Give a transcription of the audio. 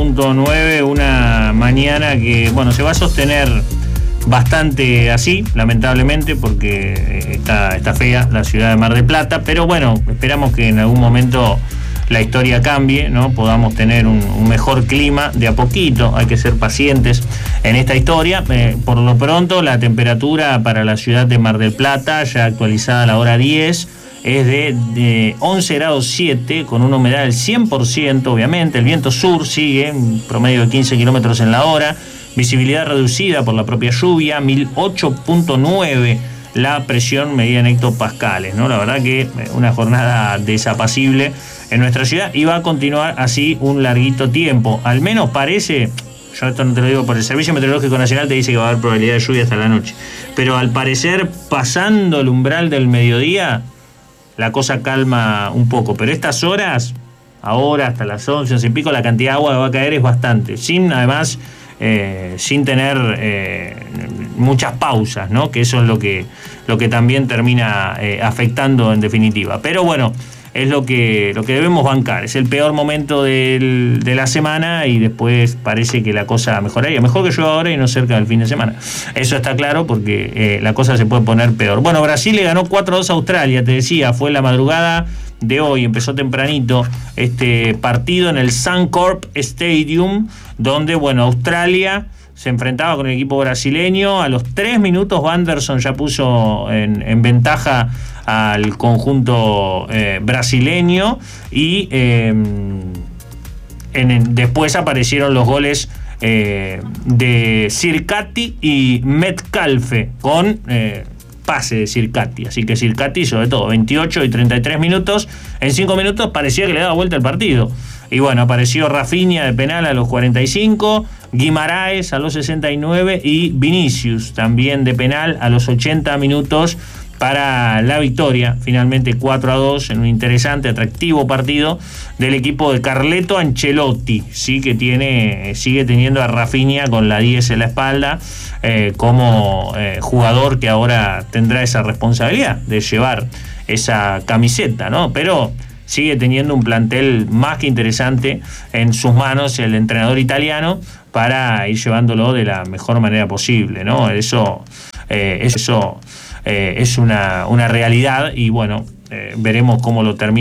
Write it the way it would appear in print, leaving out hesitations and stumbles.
28.9, una mañana que, bueno, se va a sostener bastante así, lamentablemente, porque está fea la ciudad de Mar del Plata, pero bueno, esperamos que en algún momento la historia cambie, ¿no? Podamos tener un mejor clima de a poquito. Hay que ser pacientes en esta historia. Por lo pronto, la temperatura para la ciudad de Mar del Plata, ya actualizada a la hora 10, es de 11 grados 7, con una humedad del 100%, obviamente. El viento sur sigue, en promedio de 15 kilómetros en la hora. Visibilidad reducida por la propia lluvia, 1008.9 la presión medida en hectopascales, ¿no? La verdad que una jornada desapacible en nuestra ciudad, y va a continuar así un larguito tiempo. Al menos parece, yo esto no te lo digo por el Servicio Meteorológico Nacional, te dice que va a haber probabilidad de lluvia hasta la noche, pero al parecer, pasando el umbral del mediodía, la cosa calma un poco. Pero estas horas, ahora hasta las 11 y pico, la cantidad de agua que va a caer es bastante, además sin tener muchas pausas, ¿no? Que eso es lo que también termina afectando en definitiva. Pero bueno, es lo que debemos bancar. Es el peor momento de la semana, y después parece que la cosa mejoraría. Mejor que llueva ahora y no cerca del fin de semana. Eso está claro, porque la cosa se puede poner peor. Bueno, Brasil le ganó 4-2 a Australia, te decía, fue la madrugada de hoy, empezó tempranito este partido en el Suncorp Stadium, donde, bueno, Australia se enfrentaba con el equipo brasileño. A los 3 minutos Wanderson ya puso en ventaja al conjunto brasileño, y después aparecieron los goles de Circati y Metcalfe con pase de Circati. Así que Circati, sobre todo, 28 y 33 minutos. En 5 minutos parecía que le daba vuelta el partido. Y bueno, apareció Rafinha de penal a los 45, Guimaraes a los 69 y Vinicius también de penal a los 80 minutos para la victoria, finalmente 4-2 en un interesante, atractivo partido del equipo de Carleto Ancelotti, sí, que sigue teniendo a Rafinha con la 10 en la espalda, como jugador que ahora tendrá esa responsabilidad de llevar esa camiseta, ¿no? Pero sigue teniendo un plantel más que interesante en sus manos el entrenador italiano para ir llevándolo de la mejor manera posible, ¿no? Eso es una realidad, y bueno, veremos cómo lo termina